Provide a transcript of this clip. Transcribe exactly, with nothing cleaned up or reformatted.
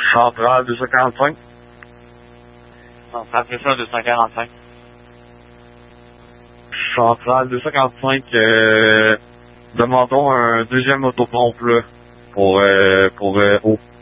Centrale deux cent quarante-cinq. Centrale, c'est ça, deux cent quarante-cinq. Centrale deux cent quarante-cinq, euh, demandons un deuxième autopompe, là, pour, euh, pour, euh, eau.